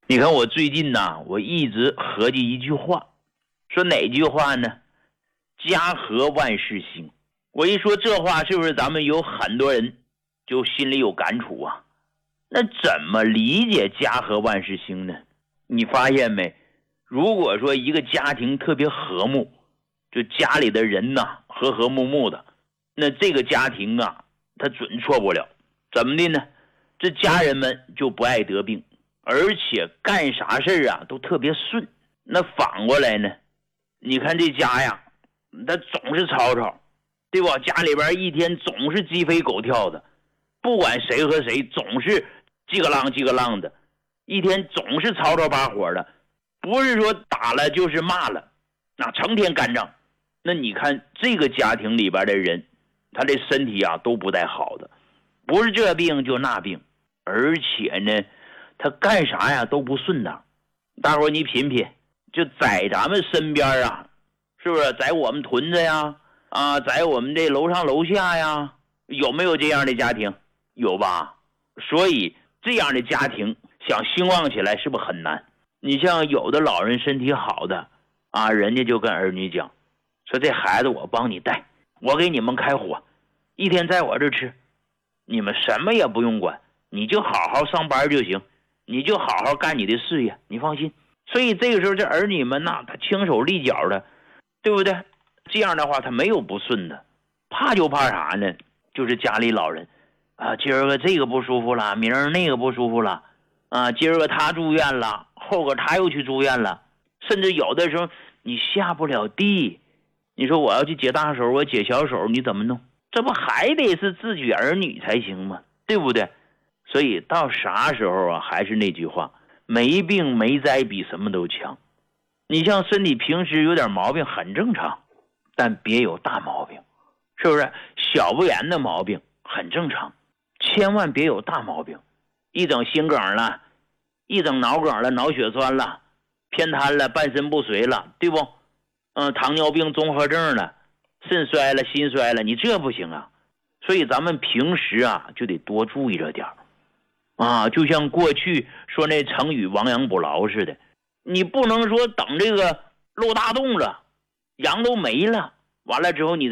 你看我最近呢，我一直合计一句话，说哪句话呢？家和万事兴。我一说这话，是不是咱们有很多人就心里有感触啊？那怎么理解家和万事兴呢？你发现没？如果说一个家庭特别和睦，就家里的人呐和和睦睦的，那这个家庭啊，他准错不了。怎么的呢？这家人们就不爱得病，而且干啥事啊都特别顺。那反过来呢，你看这家呀，他总是吵吵，对吧？家里边一天总是鸡飞狗跳的，不管谁和谁总是叽个啷的，一天总是吵吵把火的，不是说打了就是骂了，那成天干仗。那你看这个家庭里边的人，他的身体啊都不太好的，不是这病就那病，而且呢他干啥呀都不顺当。大伙你品品，就在咱们身边啊，是不是在我们屯子呀在我们这楼上楼下呀，有没有这样的家庭？有吧？所以这样的家庭想兴旺起来是不是很难？你像有的老人身体好的人家就跟儿女讲，说这孩子我帮你带，我给你们开火，一天在我这吃，你们什么也不用管，你就好好上班就行，你就好好干你的事业，你放心。所以这个时候这儿女们他轻手利脚的，对不对？这样的话他没有不顺的。怕就怕啥呢？就是家里老人今儿个这个不舒服了，明儿那个不舒服了今儿个他住院了，后个他又去住院了，甚至有的时候你下不了地，你说我要去解大手，我解小手，你怎么弄？这不还得是自己儿女才行吗？对不对？所以到啥时候还是那句话，没病没灾比什么都强。你像身体平时有点毛病很正常，但别有大毛病，是不是？小不言的毛病很正常，千万别有大毛病，一整心梗了，一整脑梗了，脑血栓了，偏瘫了，半身不遂了，对不？糖尿病综合症了，肾衰了，心衰了，你这不行啊。所以咱们平时就得多注意着点就像过去说那成语亡羊补牢似的，你不能说等这个漏大洞了，羊都没了，完了之后你